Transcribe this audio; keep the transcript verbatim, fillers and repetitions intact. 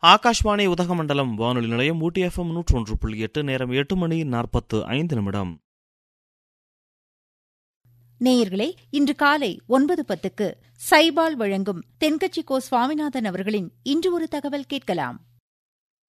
ஆகாஷ்வாணி உதகமண்டலம் வானொலி நிலையம் ஊட்டி எஃப்எம் நூற்றி ஒன்று புள்ளி எட்டு. நேரம் எட்டு மணி நாற்பத்து ஐந்து நிமிடம். நேயர்களே, இன்று காலை ஒன்பது பத்துக்கு சைபால் வழங்கும் தென்கட்சி கோ சுவாமிநாதன் அவர்களின் இன்று ஒரு தகவல் கேட்கலாம்.